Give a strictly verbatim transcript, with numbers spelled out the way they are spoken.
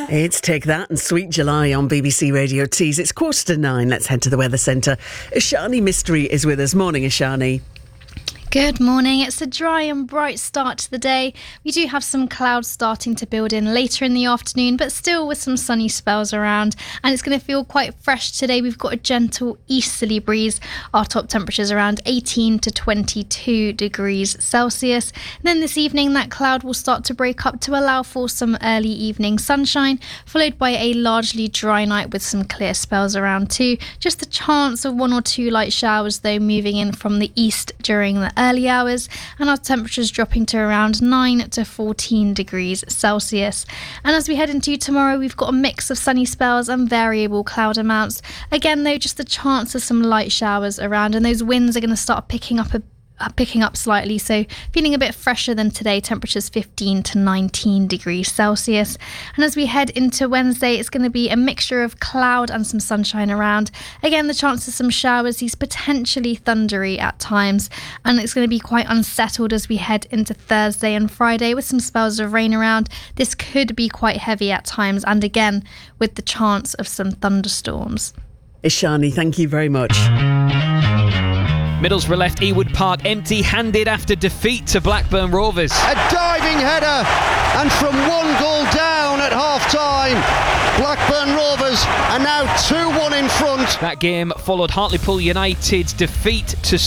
It's Take That and Sweet July on B B C Radio Tees. It's quarter to nine. Let's head to the weather centre. Ishani Mystery is with us. Morning, Ishani. Good morning. It's a dry and bright start to the day. We do have some clouds starting to build in later in the afternoon, but still with some sunny spells around. And it's going to feel quite fresh today. We've got a gentle easterly breeze. Our top temperatures around eighteen to twenty-two degrees Celsius. And then this evening, that cloud will start to break up to allow for some early evening sunshine, followed by a largely dry night with some clear spells around too. Just a chance of one or two light showers, though, moving in from the east during the early hours, and our temperatures dropping to around nine to fourteen degrees Celsius. And as we head into tomorrow, we've got a mix of sunny spells and variable cloud amounts. Again, though, just the chance of some light showers around, and those winds are going to start picking up a picking up slightly, so feeling a bit fresher than today. Temperatures fifteen to nineteen degrees Celsius. And as we head into Wednesday, it's going to be a mixture of cloud and some sunshine around. Again, the chance of some showers, these potentially thundery at times, and it's going to be quite unsettled as we head into Thursday and Friday with some spells of rain around. This could be quite heavy at times, and again with the chance of some thunderstorms. Ishani, thank you very much. Middlesbrough left Ewood Park empty-handed after defeat to Blackburn Rovers. A diving header, and from one goal down at half-time, Blackburn Rovers are now two one in front. That game followed Hartlepool United's defeat to